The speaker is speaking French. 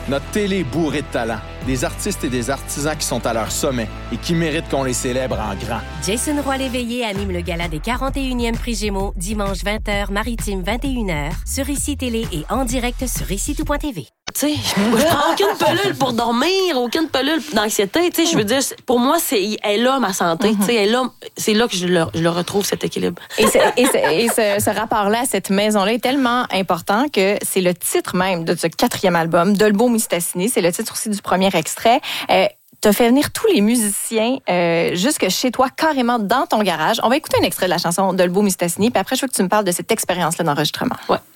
Notre télé est bourrée de talent. Des artistes et des artisans qui sont à leur sommet et qui méritent qu'on les célèbre en grand. Jason Roy-Léveillé anime le gala des 41e Prix Gémeaux, dimanche 20h, maritime 21h, sur ICI Télé et en direct sur ICITout.tv. Tu sais, je prends aucune pilule pour dormir, aucune pilule d'anxiété. Tu sais, je veux dire, pour moi, elle est là, ma santé. Tu sais, c'est là que je le retrouve, cet équilibre. Et ce rapport-là à cette maison-là est tellement important que c'est le titre même de ce 4e album, Dolbeau-Mistassini. C'est le titre aussi du premier extrait. Tu as fait venir tous les musiciens jusque chez toi, carrément dans ton garage. On va écouter un extrait de la chanson Dolbeau-Mistassini, puis après, je veux que tu me parles de cette expérience-là d'enregistrement. Ouais.